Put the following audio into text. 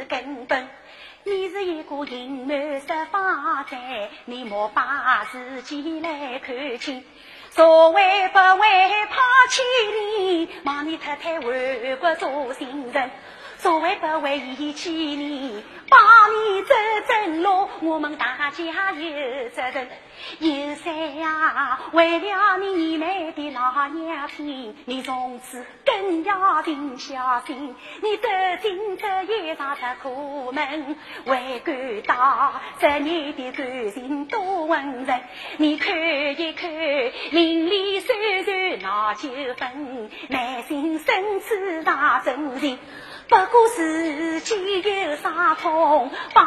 根本。你是一个隐瞒十方在，你莫把自己来看清。所谓不为抛弃你，望你太太为国做新人。所谓不为遗弃你，帮你走正路，我们大家有责任。有谁呀？为了你美的老娘亲，你从此更要定小心。你走进这一场的苦门，为感到这你的感情多温润。你看一看，邻里虽然闹纠纷，内心深处大真情。不过自己有伤痛，把